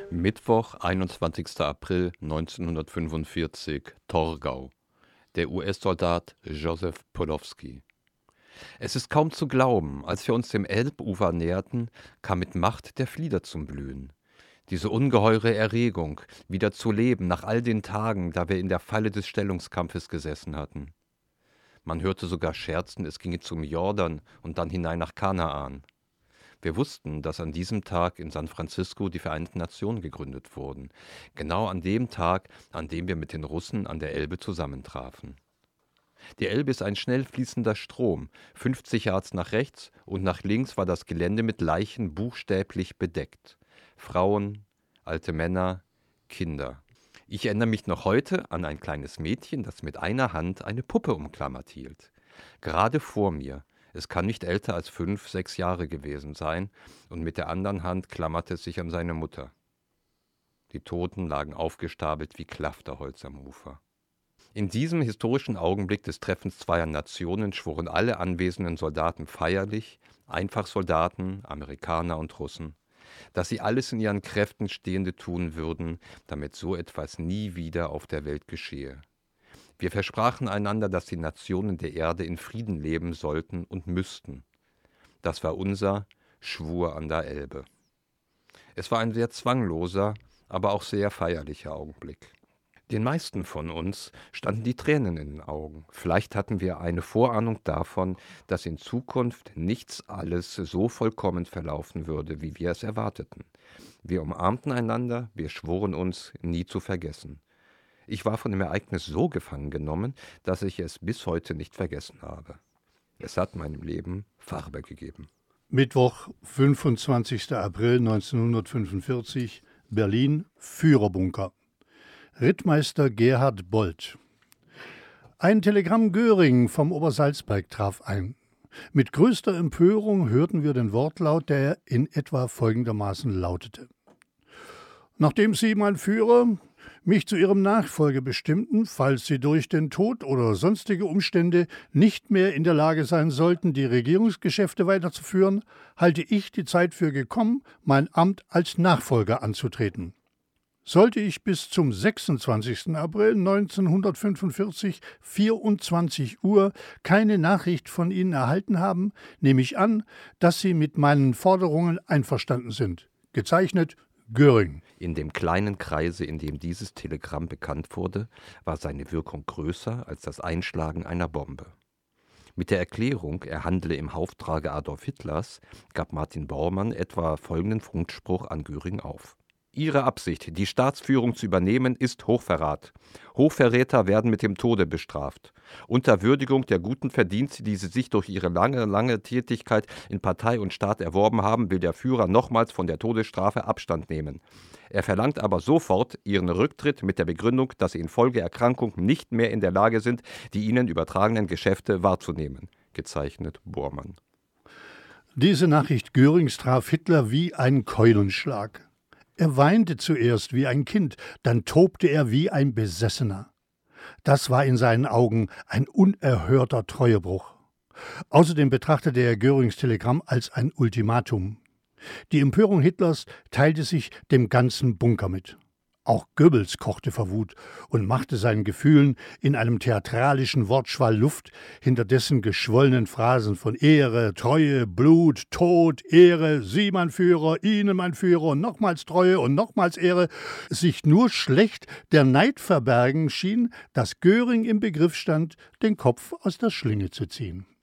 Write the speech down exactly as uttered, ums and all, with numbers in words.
Mittwoch, einundzwanzigster April neunzehnhundertfünfundvierzig, Torgau. Der U S-Soldat Joseph Podolsky. Es ist kaum zu glauben, als wir uns dem Elbufer näherten, kam mit Macht der Flieder zum Blühen. Diese ungeheure Erregung, wieder zu leben nach all den Tagen, da wir in der Falle des Stellungskampfes gesessen hatten. Man hörte sogar scherzen, es ginge zum Jordan und dann hinein nach Kanaan. Wir wussten, dass an diesem Tag in San Francisco die Vereinten Nationen gegründet wurden, genau an dem Tag, an dem wir mit den Russen an der Elbe zusammentrafen. Die Elbe ist ein schnell fließender Strom, fünfzig Yards nach rechts und nach links war das Gelände mit Leichen buchstäblich bedeckt. Frauen, alte Männer, Kinder. Ich erinnere mich noch heute an ein kleines Mädchen, das mit einer Hand eine Puppe umklammert hielt. Gerade vor mir. Es kann nicht älter als fünf, sechs Jahre gewesen sein, und mit der anderen Hand klammerte es sich an seine Mutter. Die Toten lagen aufgestapelt wie Klafterholz am Ufer. In diesem historischen Augenblick des Treffens zweier Nationen schworen alle anwesenden Soldaten feierlich, Einfachsoldaten, Amerikaner und Russen, dass sie alles in ihren Kräften Stehende tun würden, damit so etwas nie wieder auf der Welt geschehe. Wir versprachen einander, dass die Nationen der Erde in Frieden leben sollten und müssten. Das war unser Schwur an der Elbe. Es war ein sehr zwangloser, aber auch sehr feierlicher Augenblick. Den meisten von uns standen die Tränen in den Augen. Vielleicht hatten wir eine Vorahnung davon, dass in Zukunft nichts alles so vollkommen verlaufen würde, wie wir es erwarteten. Wir umarmten einander, wir schworen uns, nie zu vergessen. Ich war von dem Ereignis so gefangen genommen, dass ich es bis heute nicht vergessen habe. Es hat meinem Leben Farbe gegeben. Mittwoch, fünfundzwanzigster April neunzehnhundertfünfundvierzig, Berlin, Führerbunker. Rittmeister Gerhard Bold. Ein Telegramm Göring vom Obersalzberg traf ein. Mit größter Empörung hörten wir den Wortlaut, der in etwa folgendermaßen lautete: Nachdem Sie, mein Führer, mich zu Ihrem Nachfolger bestimmten, falls Sie durch den Tod oder sonstige Umstände nicht mehr in der Lage sein sollten, die Regierungsgeschäfte weiterzuführen, halte ich die Zeit für gekommen, mein Amt als Nachfolger anzutreten. Sollte ich bis zum sechsundzwanzigsten April neunzehnhundertfünfundvierzig, vierundzwanzig Uhr, keine Nachricht von Ihnen erhalten haben, nehme ich an, dass Sie mit meinen Forderungen einverstanden sind. Gezeichnet Göring. In dem kleinen Kreise, in dem dieses Telegramm bekannt wurde, war seine Wirkung größer als das Einschlagen einer Bombe. Mit der Erklärung, er handle im Auftrage Adolf Hitlers, gab Martin Bormann etwa folgenden Funkspruch an Göring auf: Ihre Absicht, die Staatsführung zu übernehmen, ist Hochverrat. Hochverräter werden mit dem Tode bestraft. Unter Würdigung der guten Verdienste, die sie sich durch ihre lange, lange Tätigkeit in Partei und Staat erworben haben, will der Führer nochmals von der Todesstrafe Abstand nehmen. Er verlangt aber sofort ihren Rücktritt mit der Begründung, dass sie infolge Erkrankung nicht mehr in der Lage sind, die ihnen übertragenen Geschäfte wahrzunehmen. Gezeichnet Bormann. Diese Nachricht Görings traf Hitler wie ein Keulenschlag. Er weinte zuerst wie ein Kind, dann tobte er wie ein Besessener. Das war in seinen Augen ein unerhörter Treuebruch. Außerdem betrachtete er Görings Telegramm als ein Ultimatum. Die Empörung Hitlers teilte sich dem ganzen Bunker mit. Auch Goebbels kochte vor Wut und machte seinen Gefühlen in einem theatralischen Wortschwall Luft, hinter dessen geschwollenen Phrasen von Ehre, Treue, Blut, Tod, Ehre, Sie, mein Führer, Ihnen, mein Führer, und nochmals Treue und nochmals Ehre, sich nur schlecht der Neid verbergen schien, dass Göring im Begriff stand, den Kopf aus der Schlinge zu ziehen.